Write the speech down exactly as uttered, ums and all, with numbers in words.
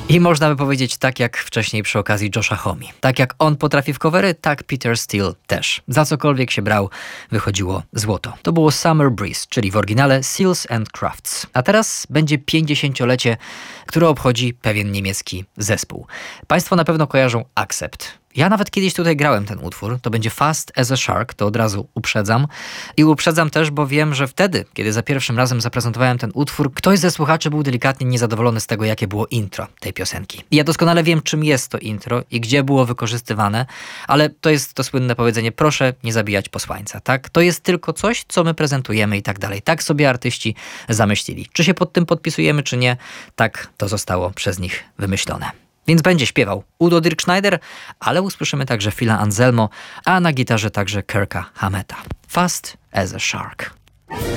I można by powiedzieć tak jak wcześniej przy okazji Josha Homme. Tak jak on potrafi w covery, tak Peter Steele też. Za cokolwiek się brał, wychodziło złoto. To było Summer Breeze, czyli w oryginale Seals and Crafts. A teraz będzie pięćdziesięciolecie, które obchodzi pewien niemiecki zespół. Państwo na pewno kojarzą Accept. Ja nawet kiedyś tutaj grałem ten utwór, to będzie Fast as a Shark, to od razu uprzedzam. I uprzedzam też, bo wiem, że wtedy, kiedy za pierwszym razem zaprezentowałem ten utwór, ktoś ze słuchaczy był delikatnie niezadowolony z tego, jakie było intro tej piosenki. I ja doskonale wiem, czym jest to intro i gdzie było wykorzystywane, ale to jest to słynne powiedzenie, proszę nie zabijać posłańca, tak? To jest tylko coś, co my prezentujemy i tak dalej. Tak sobie artyści zamyślili. Czy się pod tym podpisujemy, czy nie, tak to zostało przez nich wymyślone. Więc będzie śpiewał Udo Dirkschneider, ale usłyszymy także Phila Anselmo, a na gitarze także Kirka Hammetta. Fast as a Shark.